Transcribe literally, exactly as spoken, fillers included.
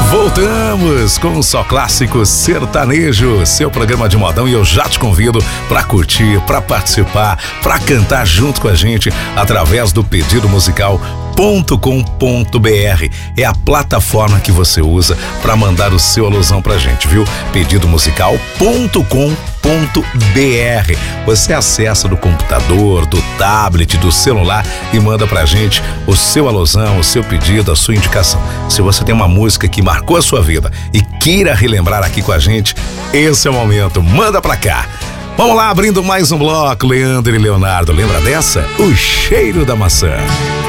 Voltamos com o Só Clássico Sertanejo, seu programa de modão, e eu já te convido para curtir, para participar, para cantar junto com a gente através do pedido musical ponto com ponto b r. É a plataforma que você usa para mandar o seu alusão pra gente, viu? pedido musical ponto com ponto b r. Você acessa do computador, do tablet, do celular e manda pra gente o seu alusão, o seu pedido, a sua indicação. Se você tem uma música que marcou a sua vida e queira relembrar aqui com a gente, esse é o momento. Manda pra cá. Vamos lá, abrindo mais um bloco, Leandro e Leonardo. Lembra dessa? O Cheiro da Maçã.